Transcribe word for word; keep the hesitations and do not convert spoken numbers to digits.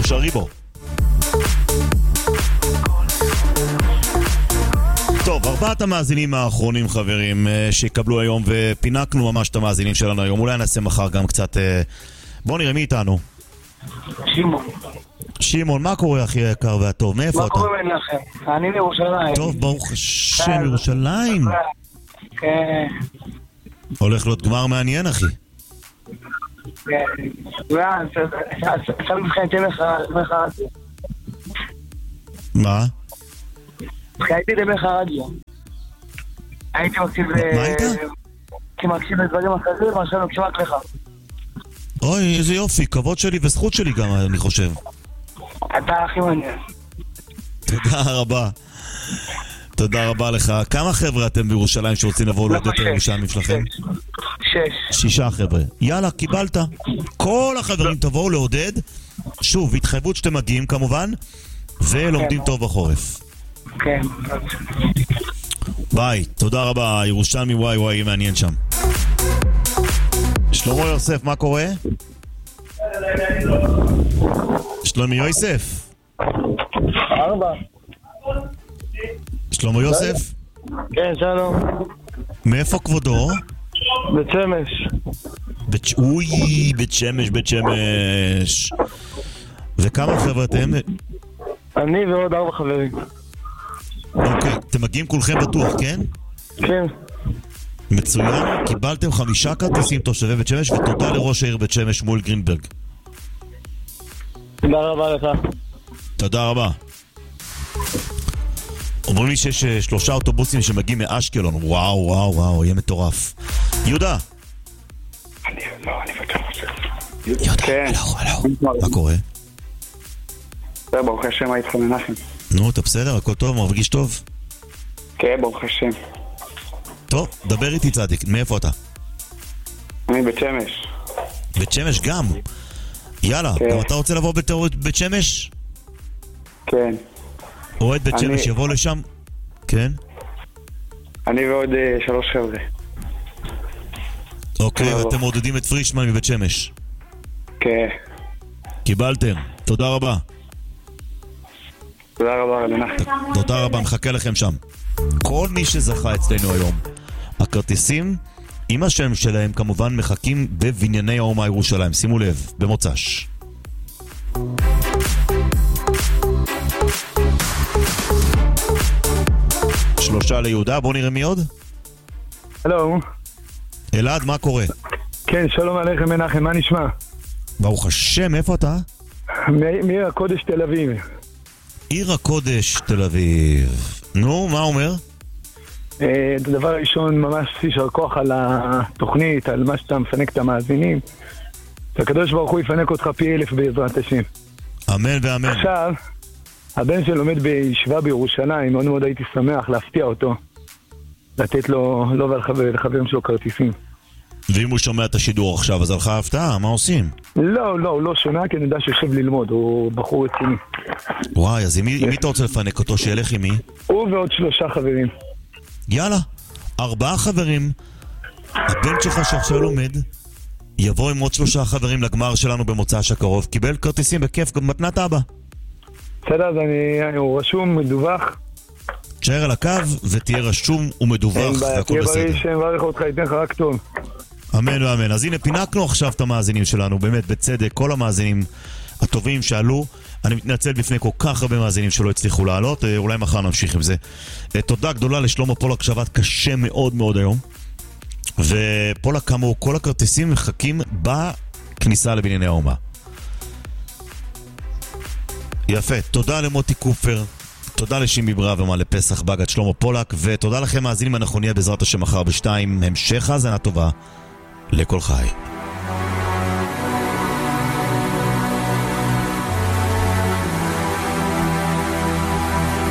שרי בו. טוב, ארבעת המאזינים האחרונים, חברים, שיקבלו היום, ופינקנו ממש את המאזינים שלנו היום. אולי נעשה מחר גם קצת... בואו נראה מי איתנו. שמעון. שמעון, מה קורה אחי היקר והטוב? מאיפה אתה? מה קורה לכם? אני מירושלים. טוב, ברוך השם, ירושלים. כן. הולך להיות גמר מעניין, אחי. כן. עכשיו מבחינתי לך... מה? הייתי לדבר לך רדיו. הייתי מקשיב... מה היית? הייתי מקשיב לדברים אחרים, מה שאני מקשיב רק לך. אוי, איזה יופי, כבוד שלי וזכות שלי גם, אני חושב. אתה הכי מעניין. תודה רבה. תודה רבה לך. כמה חבר'ה אתם בירושלים שרוצים לבוא לעודד את הירושלמים שלכם? שש. שישה חבר'ה. יאללה, קיבלת. כל החברים תבואו לעודד. שוב, התחייבות שאתם מגיעים כמובן, ולומדים טוב בחורף. כן. ביי, תודה רבה. ירושלמי וואי וואי, מעניין שם. שלמה יוסף, מה קורה? שלמה יוסף? ארבע. שלמה יוסף? כן, שלום. מאיפה כבודו? בית שמש. בית... אוי, בית שמש, בית שמש. וכמה חבר'ה אתם? אני ועוד ארבע חברים. אוקיי, אתם מגיעים כולכם בטוח, כן? כן. מצוין, קיבלתם חמישה כרטיסים תושבי בית שמש, ותודה לראש העיר בית שמש שמואל גרינברג. תודה רבה לך. תודה רבה. אומרים לי שיש שלושה אוטובוסים שמגיעים מאשקלון. וואו, וואו, וואו, יהיה מטורף. יהודה. אני לא, אני בטוח. יהודה, הלו, הלו. מה קורה? זה ברוך השם, היית מנחם. נו, אתה בסדר? הכל טוב? מרגיש טוב? כן, ברוך השם. טוב, דבר איתי צדיק, מאיפה אתה? אני בית שמש. בית שמש גם? יאללה, כן. גם אתה רוצה לבוא בתור בית שמש? כן. אוהד בית שמש אני... יבוא לשם? כן? אני ועוד uh, שלוש חבר'ה. אוקיי, כן, ואתם מעודדים את פרישמן מבית שמש. כן. קיבלתם, תודה רבה. תודה רבה, מנחם. תודה רבה, מחכה לכם שם. כל מי שזכה אצלנו היום, הכרטיסים עם השם שלהם כמובן מחכים בבנייני האומה ירושלים. שימו לב, במוצ"ש. שלושה ליהודה, בוא נראה מי עוד. הלו. אלעד, מה קורה? כן, שלום עליכם מנחם, מה נשמע? ברוך השם, איפה אתה? מעיר הקודש תל אביב. עיר הקודש תל אביב. נו, מה אומר? את הדבר הראשון, ממש יישר כוח על התוכנית, על מה שאתה מפנק את המאזינים. הקדוש ברוך הוא יפנק אותך פי אלף בעזרת השם. אמן ואמן. עכשיו, הבן שלומד בישיבה בירושלים, מאוד מאוד הייתי שמח להפתיע אותו, לתת לו, לא ולחברים שלו כרטיסים. ואם הוא שומע את השידור עכשיו, אז הלכה הפתעה, מה עושים? לא, לא, הוא לא שומע, כי אני יודע שיושב ללמוד, הוא בחור רציני. וואי, אז עם מי אתה רוצה לפנק אותו, שילך עם מי? הוא ועוד שלושה חברים. יאללה, ארבעה חברים. הבן שלך שעכשיו לומד יבוא עם עוד שלושה חברים לגמר שלנו במוצ"ש הקרוב. קיבל כרטיסים בכיף, גם מתנת אבא. בסדר, אז אני, הוא רשום, מדווח. תשאר על הקו ותהיה רשום ומדווח והכל בסדר. תהיה בריא שמברך אותך, ייתן לך רק טוב. אמן ואמן. אז הנה, פינקנו עכשיו את המאזינים שלנו, באמת בצדק, כל המאזינים הטובים שעלו. אני מתנצל בפני כל כך הרבה מאזינים שלא הצליחו לעלות, אולי מחר נמשיך עם זה. תודה גדולה לשלמה פולק, שעבד קשה מאוד מאוד היום. ופולק, כמו כל הכרטיסים מחכים בכניסה לבנייני האומה. יפה, תודה למוטי קופר, תודה לשימי ברוורמן, לפסח בגד, שלמה פולק, ותודה לכם מאזינים, אנחנו נהיה בעזרת השם מחר בשתיים. המשך האזנה טובה לכל חי.